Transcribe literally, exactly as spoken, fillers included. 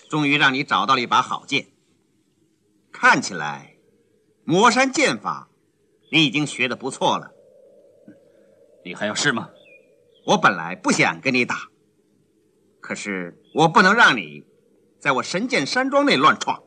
终于让你找到了一把好剑。看起来，魔山剑法你已经学得不错了。 你还要试吗？ 我本来不想跟你打，可是我不能让你在我神剑山庄内乱闯。